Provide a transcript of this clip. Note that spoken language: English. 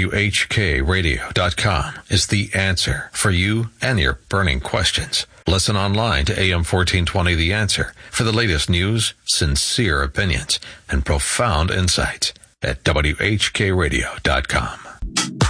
WHKRadio.com is the answer for you and your burning questions. Listen online to AM 1420 The Answer for the latest news, sincere opinions, and profound insights at WHKRadio.com.